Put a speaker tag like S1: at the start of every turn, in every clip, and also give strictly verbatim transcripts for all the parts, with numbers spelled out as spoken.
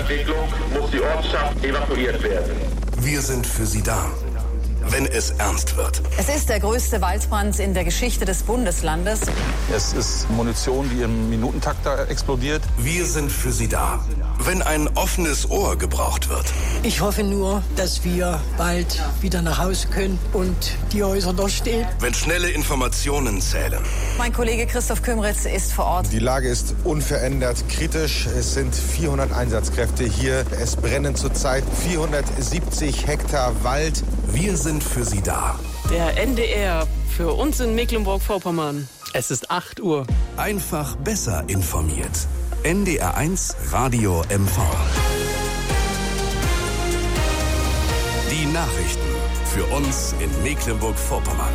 S1: Entwicklung muss die Ortschaft evakuiert werden.
S2: Wir sind für Sie da, wenn es ernst wird.
S3: Es ist der größte Waldbrand in der Geschichte des Bundeslandes.
S4: Es ist Munition, die im Minutentakt da explodiert.
S2: Wir sind für Sie da, wenn ein offenes Ohr gebraucht wird.
S5: Ich hoffe nur, dass wir bald wieder nach Hause können und die Häuser noch stehen.
S2: Wenn schnelle Informationen zählen.
S3: Mein Kollege Christoph Kümritz ist vor Ort.
S6: Die Lage ist unverändert kritisch. Es sind vierhundert Einsatzkräfte hier. Es brennen zurzeit vierhundertsiebzig Hektar Wald.
S2: Wir sind für Sie da.
S7: Der N D R für uns in Mecklenburg-Vorpommern.
S8: Es ist acht Uhr.
S2: Einfach besser informiert. N D R eins Radio M V. Die Nachrichten für uns in Mecklenburg-Vorpommern.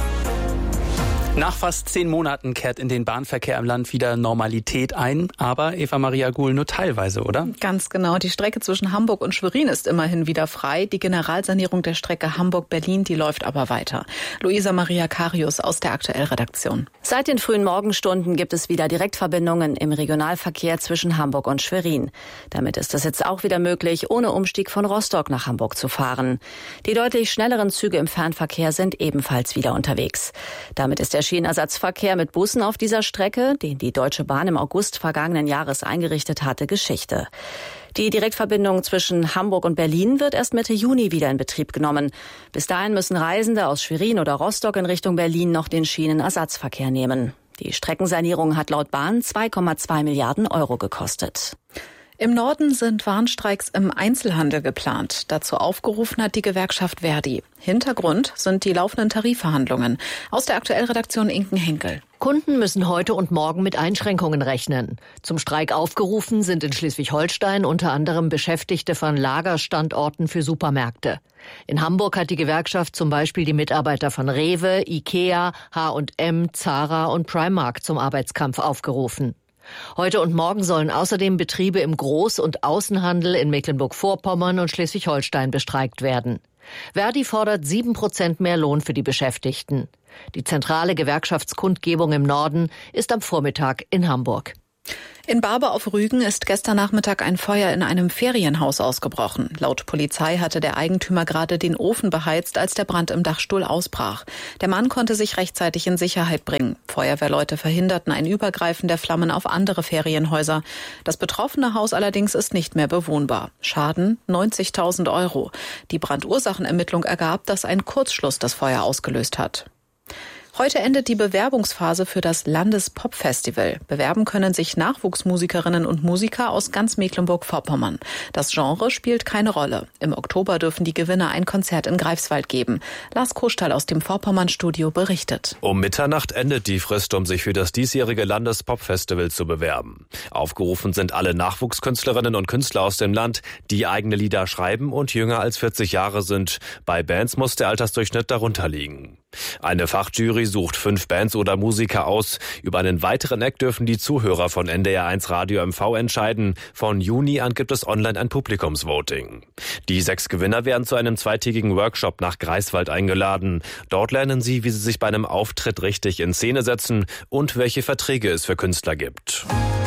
S8: Nach fast zehn Monaten kehrt in den Bahnverkehr im Land wieder Normalität ein. Aber, Eva-Maria Guhl, nur teilweise, oder?
S9: Ganz genau. Die Strecke zwischen Hamburg und Schwerin ist immerhin wieder frei. Die Generalsanierung der Strecke Hamburg-Berlin, die läuft aber weiter. Luisa Maria Karius aus der Aktuell-Redaktion.
S10: Seit den frühen Morgenstunden gibt es wieder Direktverbindungen im Regionalverkehr zwischen Hamburg und Schwerin. Damit ist es jetzt auch wieder möglich, ohne Umstieg von Rostock nach Hamburg zu fahren. Die deutlich schnelleren Züge im Fernverkehr sind ebenfalls wieder unterwegs. Damit ist der Schienenersatzverkehr mit Bussen auf dieser Strecke, den die Deutsche Bahn im August vergangenen Jahres eingerichtet hatte, Geschichte. Die Direktverbindung zwischen Hamburg und Berlin wird erst Mitte Juni wieder in Betrieb genommen. Bis dahin müssen Reisende aus Schwerin oder Rostock in Richtung Berlin noch den Schienenersatzverkehr nehmen. Die Streckensanierung hat laut Bahn zwei Komma zwei Milliarden Euro gekostet.
S9: Im Norden sind Warnstreiks im Einzelhandel geplant. Dazu aufgerufen hat die Gewerkschaft Verdi. Hintergrund sind die laufenden Tarifverhandlungen. Aus der Aktuell-Redaktion Inken Henkel.
S11: Kunden müssen heute und morgen mit Einschränkungen rechnen. Zum Streik aufgerufen sind in Schleswig-Holstein unter anderem Beschäftigte von Lagerstandorten für Supermärkte. In Hamburg hat die Gewerkschaft zum Beispiel die Mitarbeiter von Rewe, Ikea, H und M, Zara und Primark zum Arbeitskampf aufgerufen. Heute und morgen sollen außerdem Betriebe im Groß- und Außenhandel in Mecklenburg-Vorpommern und Schleswig-Holstein bestreikt werden. Verdi fordert sieben Prozent mehr Lohn für die Beschäftigten. Die zentrale Gewerkschaftskundgebung im Norden ist am Vormittag in Hamburg.
S9: In Barbe auf Rügen ist gestern Nachmittag ein Feuer in einem Ferienhaus ausgebrochen. Laut Polizei hatte der Eigentümer gerade den Ofen beheizt, als der Brand im Dachstuhl ausbrach. Der Mann konnte sich rechtzeitig in Sicherheit bringen. Feuerwehrleute verhinderten ein Übergreifen der Flammen auf andere Ferienhäuser. Das betroffene Haus allerdings ist nicht mehr bewohnbar. Schaden neunzigtausend Euro. Die Brandursachenermittlung ergab, dass ein Kurzschluss das Feuer ausgelöst hat. Heute endet die Bewerbungsphase für das Landespop-Festival. Bewerben können sich Nachwuchsmusikerinnen und Musiker aus ganz Mecklenburg-Vorpommern. Das Genre spielt keine Rolle. Im Oktober dürfen die Gewinner ein Konzert in Greifswald geben. Lars Koschtal aus dem Vorpommern-Studio berichtet.
S12: Um Mitternacht endet die Frist, um sich für das diesjährige Landespop-Festival zu bewerben. Aufgerufen sind alle Nachwuchskünstlerinnen und Künstler aus dem Land, die eigene Lieder schreiben und jünger als vierzig Jahre sind. Bei Bands muss der Altersdurchschnitt darunter liegen. Eine Fachjury sucht fünf Bands oder Musiker aus. Über einen weiteren Act dürfen die Zuhörer von N D R eins Radio M V entscheiden. Von Juni an gibt es online ein Publikumsvoting. Die sechs Gewinner werden zu einem zweitägigen Workshop nach Greifswald eingeladen. Dort lernen sie, wie sie sich bei einem Auftritt richtig in Szene setzen und welche Verträge es für Künstler gibt.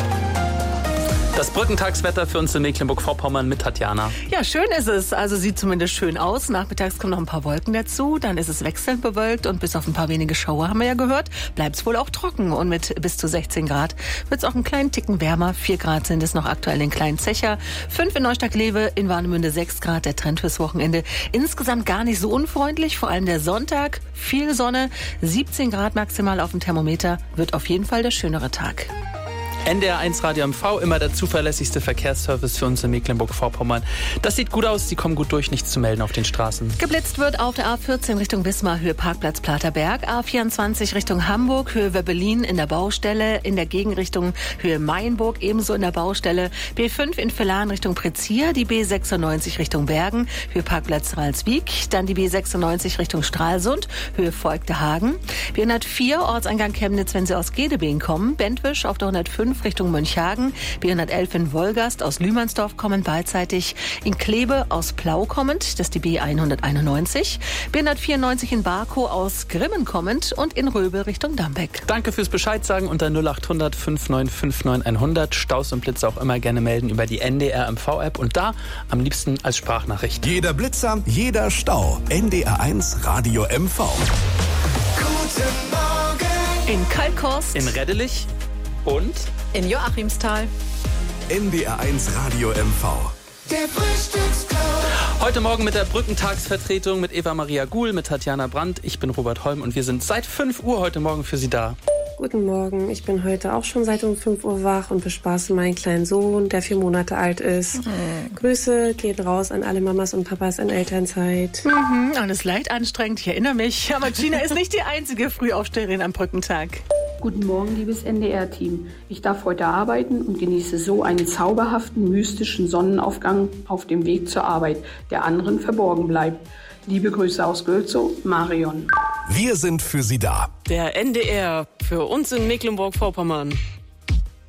S8: Das Brückentagswetter für uns in Mecklenburg-Vorpommern mit Tatjana.
S7: Ja, schön ist es. Also sieht zumindest schön aus. Nachmittags kommen noch ein paar Wolken dazu. Dann ist es wechselnd bewölkt und bis auf ein paar wenige Schauer, haben wir ja gehört, bleibt es wohl auch trocken. Und mit bis zu sechzehn Grad wird es auch einen kleinen Ticken wärmer. vier Grad sind es noch aktuell in Kleinzecher. fünf in Neustadt-Glewe, in Warnemünde sechs Grad. Der Trend fürs Wochenende insgesamt gar nicht so unfreundlich. Vor allem der Sonntag, viel Sonne, siebzehn Grad maximal auf dem Thermometer. Wird auf jeden Fall der schönere Tag.
S8: N D R eins Radio M V, immer der zuverlässigste Verkehrsservice für uns in Mecklenburg-Vorpommern. Das sieht gut aus, die kommen gut durch, nichts zu melden auf den Straßen.
S7: Geblitzt wird auf der A vierzehn Richtung Wismar, Höhe Parkplatz Platerberg, A vierundzwanzig Richtung Hamburg, Höhe Webbelin in der Baustelle, in der Gegenrichtung Höhe Mainburg, ebenso in der Baustelle, B fünf in Villan Richtung Prezier, die B sechsundneunzig Richtung Bergen, Höhe Parkplatz Ralswiek, dann die B sechsundneunzig Richtung Stralsund, Höhe Voigtehagen, B hundertvier Ortseingang Chemnitz, wenn Sie aus Gedebeen kommen, Bentwisch auf der hundertfünf fünf Richtung Mönchhagen, B hundertelf in Wolgast aus Lühmannsdorf kommend beidseitig, in Kleve aus Plau kommend, das ist die B hunderteinundneunzig, B hundertvierundneunzig in Barkow aus Grimmen kommend und in Röbel Richtung Dambeck.
S8: Danke fürs Bescheid sagen unter null acht hundert fünf neun fünf neun hundert. Staus und Blitze auch immer gerne melden über die N D R M V-App und da am liebsten als Sprachnachricht.
S2: Jeder Blitzer, jeder Stau. N D R eins Radio M V.
S13: Guten Morgen.
S7: In Kalkhorst,
S8: in Reddelich und
S9: in Joachimsthal.
S2: N D R eins Radio M V.
S13: Der Frühstücksclub.
S8: Heute Morgen mit der Brückentagsvertretung mit Eva Maria Guhl, mit Tatjana Brandt. Ich bin Robert Holm und wir sind seit fünf Uhr heute Morgen für Sie da.
S14: Guten Morgen, ich bin heute auch schon seit um fünf Uhr wach und bespaße meinen kleinen Sohn, der vier Monate alt ist. Mhm. Grüße gehen raus an alle Mamas und Papas in Elternzeit.
S7: Mhm, alles leicht anstrengend, ich erinnere mich. Aber Gina ist nicht die einzige Frühaufsteherin am Brückentag.
S15: Guten Morgen, liebes N D R-Team. Ich darf heute arbeiten und genieße so einen zauberhaften, mystischen Sonnenaufgang auf dem Weg zur Arbeit, der anderen verborgen bleibt. Liebe Grüße aus Gölzow, Marion.
S2: Wir sind für Sie da.
S16: Der N D R für uns in Mecklenburg-Vorpommern.